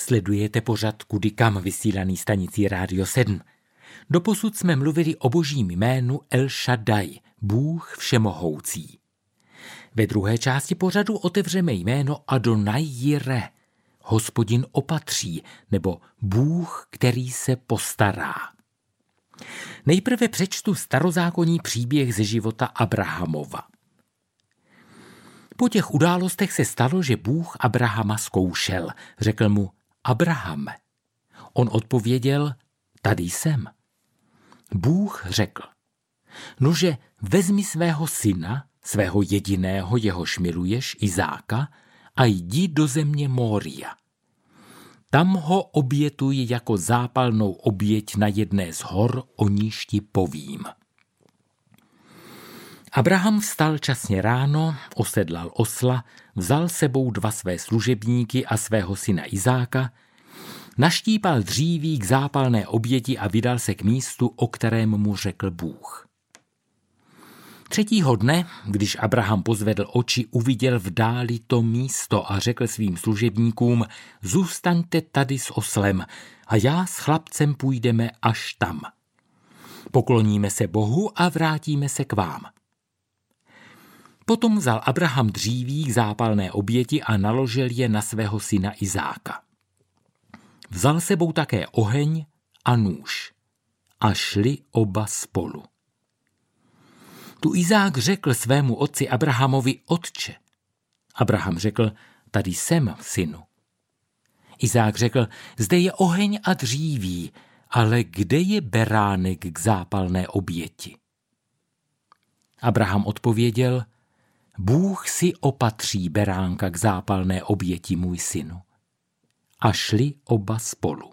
Sledujete pořad Kudy kam, vysílaný stanicí Rádio 7. Doposud jsme mluvili o božím jménu El Shaddai, Bůh všemohoucí. Ve druhé části pořadu otevřeme jméno Adonai Jireh, Hospodin opatří, nebo Bůh, který se postará. Nejprve přečtu starozákonní příběh ze života Abrahamova. Po těch událostech se stalo, že Bůh Abrahama zkoušel. Řekl mu: Abrahame. On odpověděl: tady jsem. Bůh řekl: nože vezmi svého syna, svého jediného, jehož miluješ, Izáka, a jdi do země Mória. Tam ho obětuj jako zápalnou oběť na jedné z hor, o níž ti povím. Abraham vstal časně ráno, osedlal osla, vzal sebou 2 své služebníky a svého syna Izáka, naštípal dříví k zápalné oběti a vydal se k místu, o kterém mu řekl Bůh. 3. dne, když Abraham pozvedl oči, uviděl v dáli to místo a řekl svým služebníkům: zůstaňte tady s oslem a já s chlapcem půjdeme až tam. Pokloníme se Bohu a vrátíme se k vám. Potom vzal Abraham dříví k zápalné oběti a naložil je na svého syna Izáka. Vzal sebou také oheň a nůž a šli oba spolu. Tu Izák řekl svému otci Abrahamovi: otče. Abraham řekl: tady jsem, synu. Izák řekl: zde je oheň a dříví, ale kde je beránek k zápalné oběti? Abraham odpověděl: Bůh si opatří beránka k zápalné oběti, můj synu. A šli oba spolu.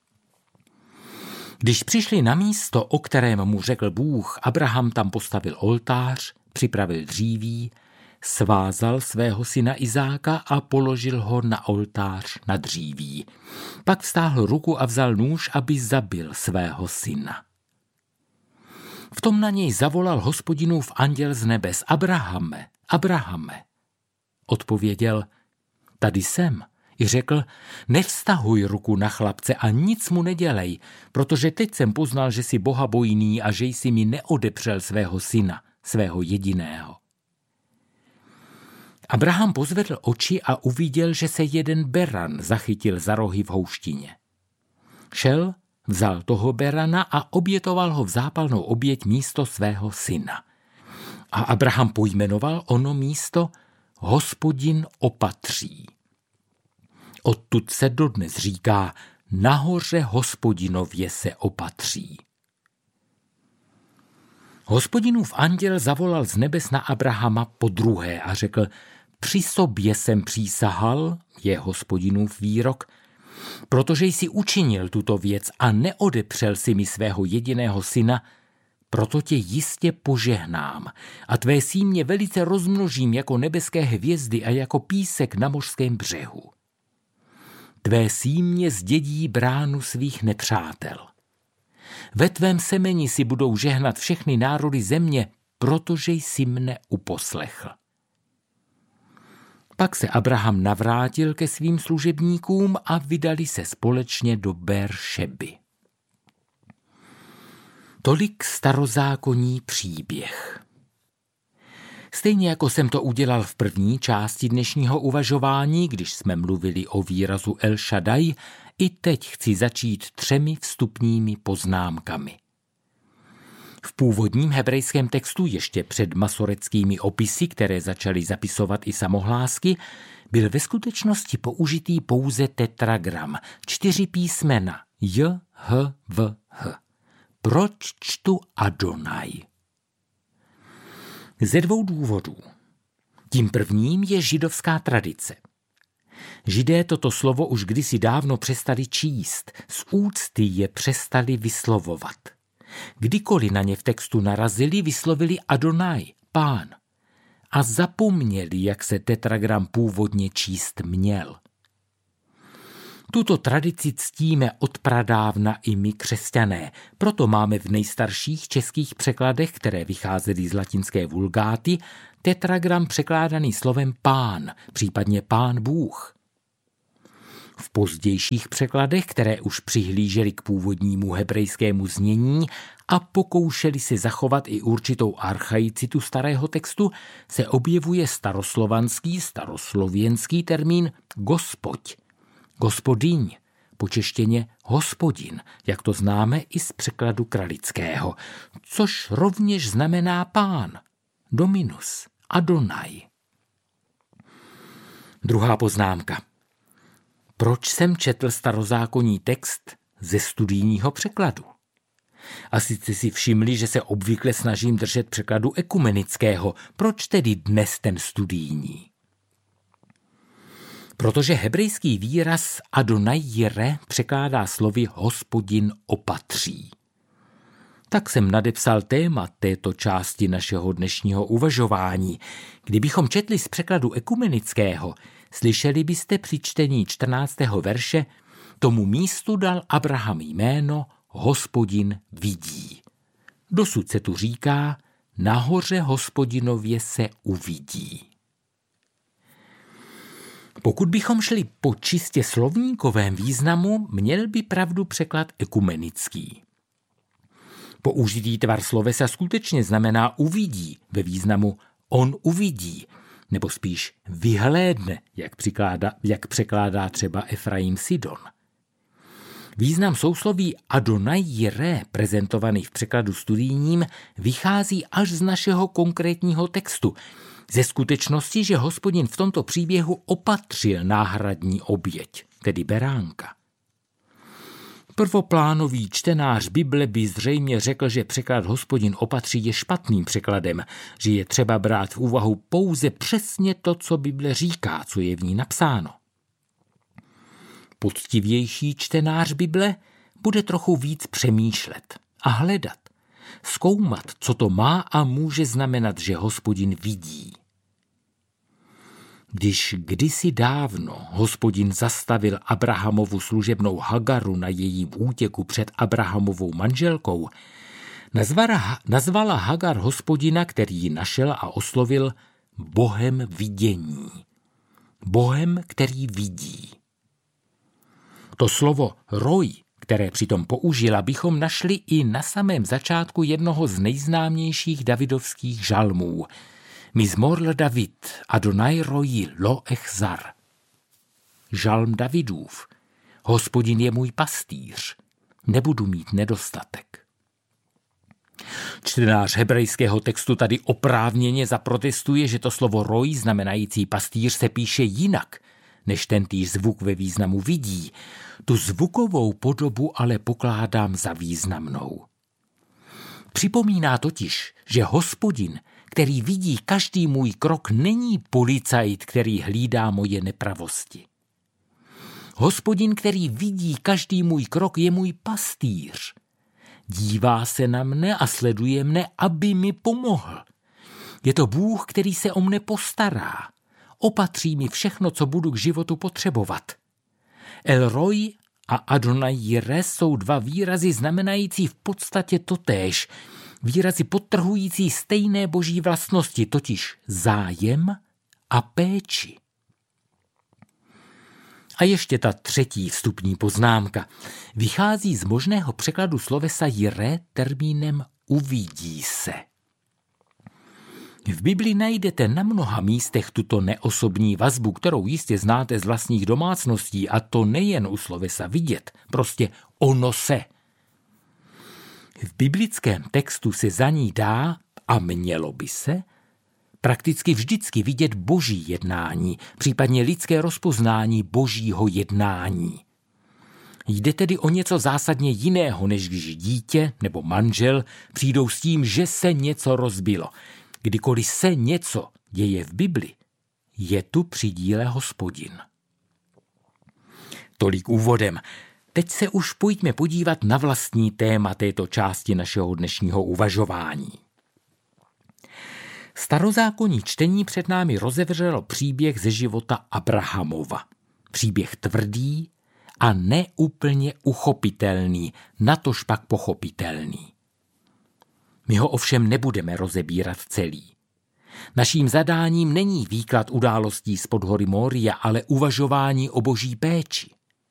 Když přišli na místo, o kterém mu řekl Bůh, Abraham tam postavil oltář, připravil dříví, svázal svého syna Izáka a položil ho na oltář na dříví. Pak vztáhl ruku a vzal nůž, aby zabil svého syna. V tom na něj zavolal Hospodinův anděl z nebes: Abrahame, Abrahame. Odpověděl: tady jsem. I řekl: nevztahuj ruku na chlapce a nic mu nedělej, protože teď jsem poznal, že jsi bohabojný a že jsi mi neodepřel svého syna, svého jediného. Abraham pozvedl oči a uviděl, že se jeden beran zachytil za rohy v houštině. Šel, vzal toho berana a obětoval ho v zápalnou oběť místo svého syna. A Abraham pojmenoval ono místo Hospodin opatří. Odtud se dodnes říká: nahoře Hospodinově se opatří. Hospodinův anděl zavolal z nebes na Abrahama podruhé a řekl: při sobě jsem přísahal, je Hospodinův výrok, protože jsi učinil tuto věc a neodepřel si mi svého jediného syna, proto tě jistě požehnám a tvé símě velice rozmnožím jako nebeské hvězdy a jako písek na mořském břehu. Tvé símě zdědí bránu svých nepřátel. Ve tvém semeni si budou žehnat všechny národy země, protože jsi mne uposlechl. Pak se Abraham navrátil ke svým služebníkům a vydali se společně do Bér-šeby. Tolik starozákonní příběh. Stejně jako jsem to udělal v první části dnešního uvažování, když jsme mluvili o výrazu El Shaddai, i teď chci začít 3 vstupními poznámkami. V původním hebrejském textu ještě před masoreckými opisy, které začaly zapisovat i samohlásky, byl ve skutečnosti použitý pouze tetragram, 4 písmena J, H, V, H. Proč čtu Adonai? Ze 2 důvodů. Tím prvním je židovská tradice. Židé toto slovo už kdysi dávno přestali číst, z úcty je přestali vyslovovat. Kdykoliv na ně v textu narazili, vyslovili Adonai, Pán, a zapomněli, jak se tetragram původně číst měl. Tuto tradici ctíme od pradávna i my křesťané, proto máme v nejstarších českých překladech, které vycházely z latinské vulgáty, tetragram překládaný slovem Pán, případně Pán Bůh. V pozdějších překladech, které už přihlížely k původnímu hebrejskému znění a pokoušeli si zachovat i určitou archaicitu starého textu, se objevuje staroslověnský termín Gospodь, Gospodyň, po češtině Hospodin, jak to známe i z překladu Kralického, což rovněž znamená pán, Dominus, Adonai. Druhá poznámka. Proč jsem četl starozákonní text ze studijního překladu? Asi jste si všimli, že se obvykle snažím držet překladu ekumenického. Proč tedy dnes ten studijní? Protože hebrejský výraz Adonai Jireh překládá slovy Hospodin opatří. Tak jsem nadepsal téma této části našeho dnešního uvažování. Kdybychom četli z překladu ekumenického, slyšeli byste při čtení 14. verše: tomu místu dal Abraham jméno Hospodin vidí. Dosud se tu říká, nahoře Hospodinově se uvidí. Pokud bychom šli po čistě slovníkovém významu, měl by pravdu překlad ekumenický. Použitý tvar slovesa skutečně znamená uvidí ve významu on uvidí, nebo spíš vyhlédne, jak překládá třeba Efraim Sidon. Význam sousloví Adonai Jireh, prezentovaný v překladu studijním, vychází až z našeho konkrétního textu, ze skutečnosti, že Hospodin v tomto příběhu opatřil náhradní oběť, tedy beránka. Prvoplánový čtenář Bible by zřejmě řekl, že překlad Hospodin opatří je špatným překladem, že je třeba brát v úvahu pouze přesně to, co Bible říká, co je v ní napsáno. Poctivější čtenář Bible bude trochu víc přemýšlet a hledat, zkoumat, co to má a může znamenat, že Hospodin vidí. Když kdysi dávno Hospodin zastavil Abrahamovu služebnou Hagaru na jejím útěku před Abrahamovou manželkou, nazvala Hagar Hospodina, který ji našel a oslovil, Bohem vidění. Bohem, který vidí. To slovo roj, které přitom použila, bychom našli i na samém začátku jednoho z nejznámějších davidovských žalmů. Mizmor David, Adonai roji lo echzar. Žalm Davidův. Hospodin je můj pastýř. Nebudu mít nedostatek. Čtenář hebrejského textu tady oprávněně zaprotestuje, že to slovo roj, znamenající pastýř, se píše jinak, než tentýž zvuk ve významu vidí. Tu zvukovou podobu ale pokládám za významnou. Připomíná totiž, že Hospodin, který vidí každý můj krok, není policajt, který hlídá moje nepravosti. Hospodin, který vidí každý můj krok, je můj pastýř. Dívá se na mne a sleduje mne, aby mi pomohl. Je to Bůh, který se o mne postará. Opatří mi všechno, co budu k životu potřebovat. El Roj a Adonai Jireh jsou dva výrazy znamenající v podstatě totéž. Výrazy podtrhující stejné boží vlastnosti, totiž zájem a péči. A ještě ta třetí vstupní poznámka. Vychází z možného překladu slovesa Jireh termínem uvidí se. V Bibli najdete na mnoha místech tuto neosobní vazbu, kterou jistě znáte z vlastních domácností, a to nejen u slovesa vidět, prostě ono se. V biblickém textu se za ní dá, a mělo by se, prakticky vždycky vidět boží jednání, případně lidské rozpoznání božího jednání. Jde tedy o něco zásadně jiného, než když dítě nebo manžel přijdou s tím, že se něco rozbilo. Kdykoliv se něco děje v Bibli, je tu při díle Hospodin. Tolik úvodem. Teď se už pojďme podívat na vlastní téma této části našeho dnešního uvažování. Starozákonní čtení před námi rozevřelo příběh ze života Abrahamova. Příběh tvrdý a neúplně uchopitelný, natožpak pochopitelný. My ho ovšem nebudeme rozebírat celý. Naším zadáním není výklad událostí z pod hory Moria, ale uvažování o boží péči,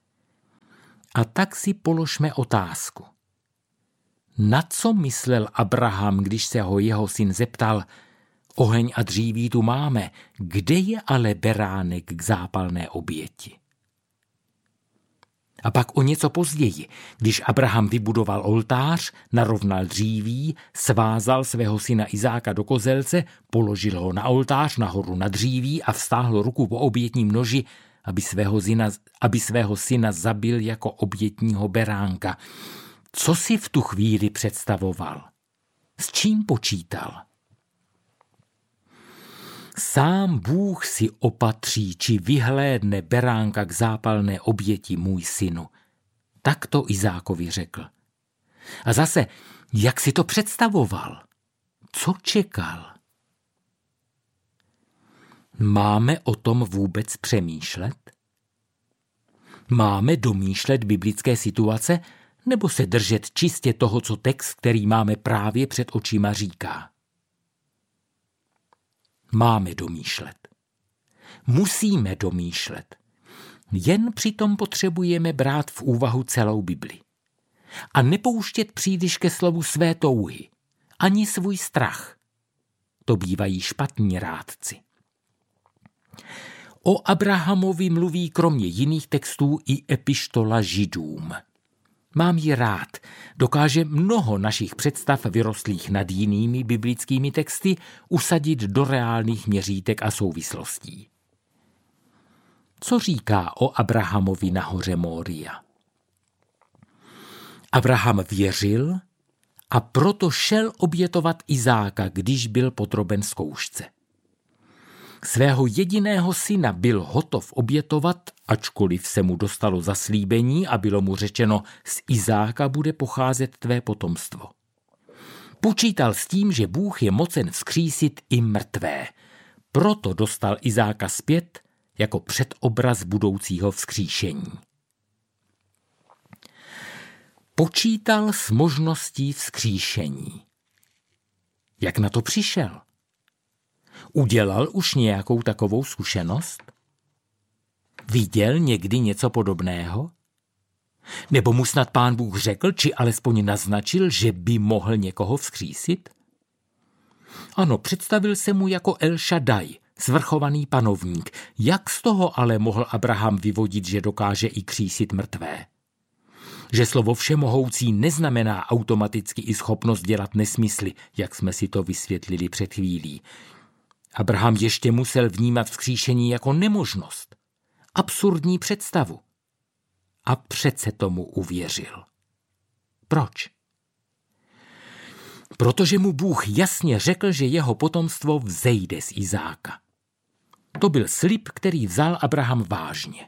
A tak si položme otázku. Na co myslel Abraham, když se ho jeho syn zeptal: oheň a dříví tu máme, kde je ale beránek k zápalné oběti? A pak o něco později, když Abraham vybudoval oltář, narovnal dříví, svázal svého syna Izáka do kozelce, položil ho na oltář nahoru na dříví a vztáhl ruku po obětním noži, aby svého syna zabil jako obětního beránka. Co si v tu chvíli představoval? S čím počítal? Sám Bůh si opatří či vyhlédne beránka k zápalné oběti, můj synu. Tak to Izákovi řekl. A zase, jak si to představoval? Co čekal? Máme o tom vůbec přemýšlet? Máme domýšlet biblické situace, nebo se držet čistě toho, co text, který máme právě před očima, říká? Máme domýšlet. Musíme domýšlet. Jen přitom potřebujeme brát v úvahu celou Bibli. A nepouštět příliš ke slovu své touhy, ani svůj strach. To bývají špatní rádci. O Abrahamovi mluví kromě jiných textů i epištola Židům. Mám ji rád, dokáže mnoho našich představ vyrostlých nad jinými biblickými texty usadit do reálných měřítek a souvislostí. Co říká o Abrahamovi na hoře Mória? Abraham věřil a proto šel obětovat Izáka, když byl podroben zkoušce. Svého jediného syna byl hotov obětovat, ačkoliv se mu dostalo zaslíbení a bylo mu řečeno: z Izáka bude pocházet tvé potomstvo. Počítal s tím, že Bůh je mocen vzkřísit i mrtvé. Proto dostal Izáka zpět jako předobraz budoucího vzkříšení. Počítal s možností vzkříšení. Jak na to přišel? Udělal už nějakou takovou zkušenost? Viděl někdy něco podobného? Nebo mu snad Pán Bůh řekl, či alespoň naznačil, že by mohl někoho vzkřísit? Ano, představil se mu jako El Shaddai, svrchovaný panovník. Jak z toho ale mohl Abraham vyvodit, že dokáže i křísit mrtvé? Že slovo všemohoucí neznamená automaticky i schopnost dělat nesmysly, jak jsme si to vysvětlili před chvílí. Abraham ještě musel vnímat vzkříšení jako nemožnost, absurdní představu. A přece tomu uvěřil. Proč? Protože mu Bůh jasně řekl, že jeho potomstvo vzejde z Izáka. To byl slib, který vzal Abraham vážně.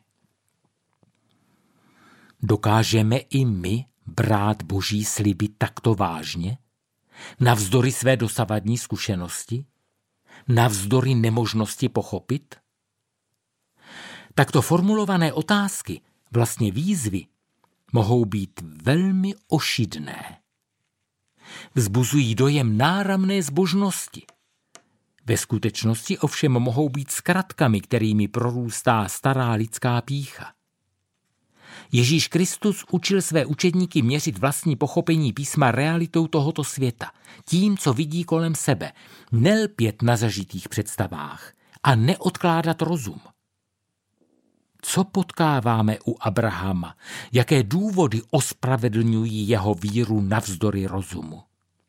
Dokážeme i my brát Boží sliby takto vážně? Navzdory své dosavadní zkušenosti? Navzdory nemožnosti pochopit? Takto formulované otázky, vlastně výzvy, mohou být velmi ošidné. Vzbuzují dojem náramné zbožnosti. Ve skutečnosti ovšem mohou být zkratkami, kterými prorůstá stará lidská pýcha. Ježíš Kristus učil své učedníky měřit vlastní pochopení písma realitou tohoto světa, tím, co vidí kolem sebe, nelpět na zažitých představách a neodkládat rozum. Co potkáváme u Abrahama? Jaké důvody ospravedlňují jeho víru navzdory rozumu?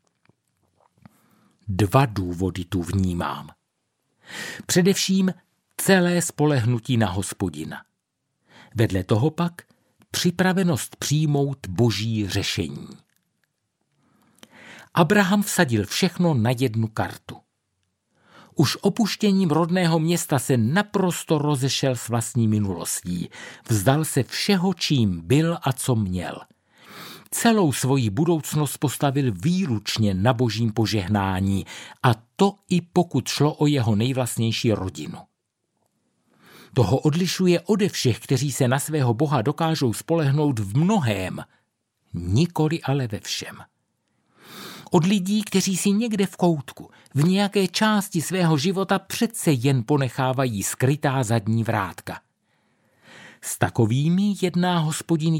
2 důvody tu vnímám. Především celé spolehnutí na Hospodina. Vedle toho pak připravenost přijmout Boží řešení. Abraham vsadil všechno na jednu kartu. Už opuštěním rodného města se naprosto rozešel s vlastní minulostí. Vzdal se všeho, čím byl a co měl. Celou svoji budoucnost postavil výlučně na Božím požehnání, a to i pokud šlo o jeho nejvlastnější rodinu. Toho odlišuje ode všech, kteří se na svého Boha dokážou spolehnout v mnohém, nikoli ale ve všem. Od lidí, kteří si někde v koutku, v nějaké části svého života přece jen ponechávají skrytá zadní vrátka. S takovými jedná Hospodin